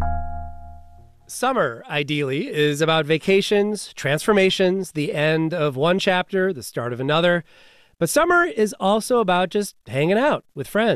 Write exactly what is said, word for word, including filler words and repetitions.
Summer, ideally, is about vacations, transformations, the end of one chapter, the start of another. But summer is also about just hanging out with friends.